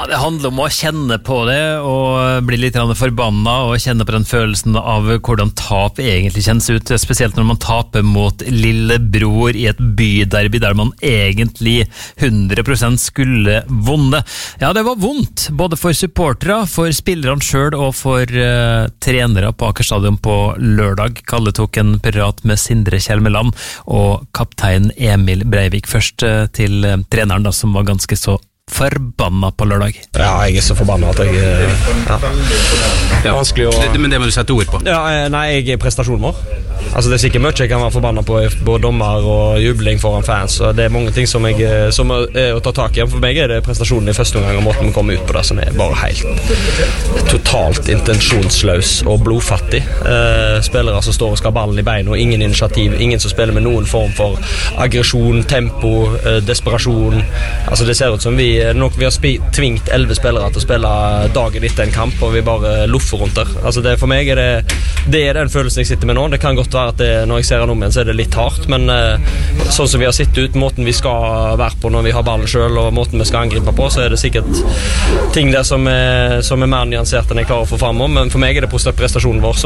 det handler om å kjenne på det og bli litt forbanna og kjenne på den følelsen av hvordan tap egentlig kjennes ut, spesielt når man taper mot lillebror i et byderby der man egentlig 100% skulle vunne. Ja, det var vondt, både for supportere, for spillerne selv og for trenere på Aker Stadion på lørdag. Kalle tok en prat med Sindre Kjelmeland og kaptein Emil Breivik, først til treneren da, som var ganske så forbanna på lørdag. Ja, jeg så forbanna at jeg det vanskelig å... Men det må du sette ord på. Ja, nei, jeg prestasjonen vår. Altså det sikkert mye jeg kan være forbanna på, både dommer og jubling foran fans, og det mange ting som er å ta tak i. For meg det prestasjonen i første omgang og måten vi kommer ut på det som bare helt totalt intensjonsløs og blodfattig. Spillere som står og skal ha ballen i beina og ingen initiativ, ingen som spiller med noen form for aggresjon, tempo, desperasjon. Altså det ser ut som vi har tvingt 11 spillere til å spille dagen etter en kamp, og vi bare luffer rundt der. Altså det, for meg det den følelsen jeg sitter med nå. Det kan godt være at når jeg ser han om igjen så det litt hardt, men sånn som vi har sett ut, måten vi skal være på når vi har ballen selv og måten vi skal angripe på, så det sikkert ting der som er mer nyansert enn jeg klarer å få frem om, men for meg det prestasjonen vår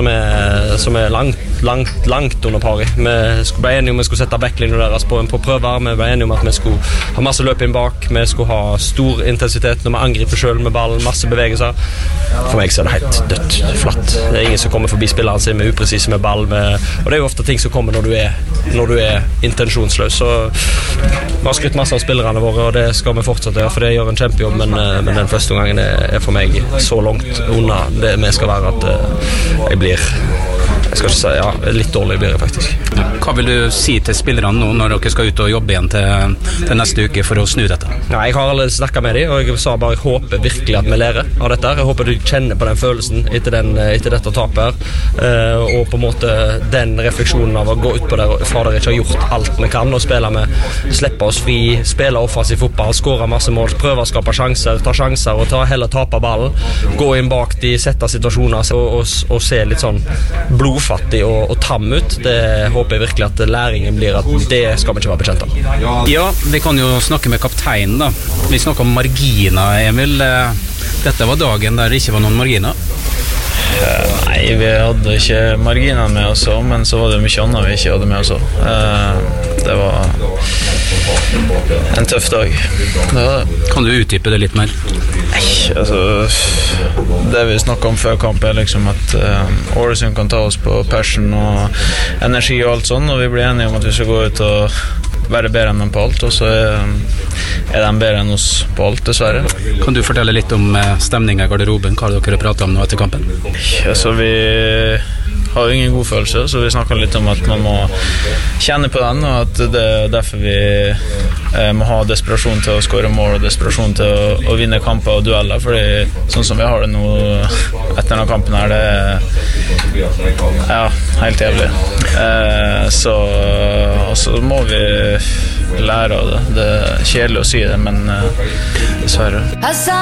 som er langt under pari. Vi ble enige om vi skulle sette backlinjen deres på prøver, vi ble enige om at vi skulle ha masse løp inn bak, vi skulle ha stor intensitet når vi angriper selv med ballen, masse bevegelser. For meg så det helt dødt, flatt. Det ingen som kommer forbi spilleren sin med upresise med ball, og det jo ofte ting som kommer når du er intensjonsløs. Så vi har skrytt masse av spillerne våre, og det skal vi fortsette gjøre, for det gjør en kjempejobb, men den første gangen er for meg så langt unna det vi skal være at jeg skal ikke si, litt dårlig blir det faktisk. Hva vil du si til spillerne nå når dere skal ut og jobbe igjen til neste uke for å snu dette? Nei, jeg har allerede snakket med dem, og jeg sa bare jeg håper virkelig at vi lærer av dette. Jeg håper du kjenner på den følelsen etter dette tapet her, og på en måte den refleksjonen av å gå ut på der fra dere ikke har gjort alt vi kan, og spille med, slippe oss fri, spille offensiv fotball, skåre masse mål, prøve å skape sjanser, ta sjanser og heller tape ballen, gå inn bak de, sette situasjoner og se litt sånn blodfattig og tam ut. Det håper jeg virkelig at læringen blir at det skal vi ikke være bekjent av. Ja, vi kan jo snakke med kapteinen da. Vi snakker om marginer, Emil. Dette var dagen der det ikke var noen marginer. Nei, vi hadde ikke marginer med oss, men så var det mye annet vi ikke hadde med oss. Det var en tøff dag. Kan du utdype det litt mer? Nei, altså det vi snakket om før kamp liksom at Ålesund kan ta oss på passion og energi og alt sånn, og vi blir enige om at vi skal gå ut og være bedre enn dem på alt, og så er de bedre enn oss på alt, dessverre. Kan du fortelle litt om stemningen i garderoben? Hva har dere pratet om nå etter kampen? Altså, vi har jo ingen god følelse, så vi snakket litt om at man må kjenne på den, og at det er derfor vi må ha desperasjon til å skåre mål og desperasjon til å vinne kamper og dueller, fordi sånn som vi har det nå etter denne kampen her, det er helt jævlig. Så må vi lære av det. Det er kjedelig å si det, men dessverre.